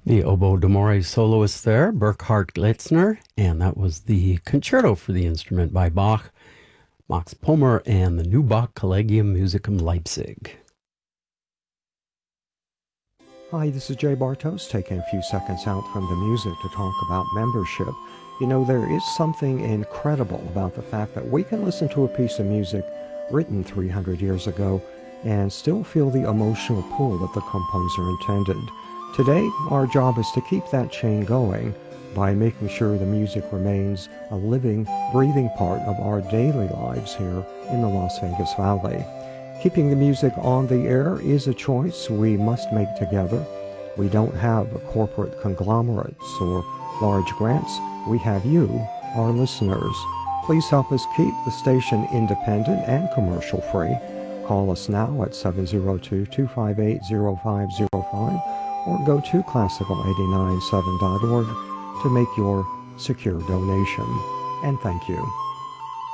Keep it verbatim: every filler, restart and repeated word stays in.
The oboe d'amore soloist there, Burkhard Glitzner, and that was the Concerto for the Instrument by Bach, Max Pommer, and the New Bach Collegium Musicum Leipzig. Hi, this is Jay Bartos, taking a few seconds out from the music to talk about membership. You know, there is something incredible about the fact that we can listen to a piece of music written three hundred years ago and still feel the emotional pull that the composer intended. Today, our job is to keep that chain going by making sure the music remains a living, breathing part of our daily lives here in the Las Vegas Valley. Keeping the music on the air is a choice we must make together. We don't have corporate conglomerates or large grants. We have you, our listeners. Please help us keep the station independent and commercial-free. Call us now at seven oh two, two five eight, oh five oh five or go to classical eight nine seven dot org to make your secure donation. And thank you.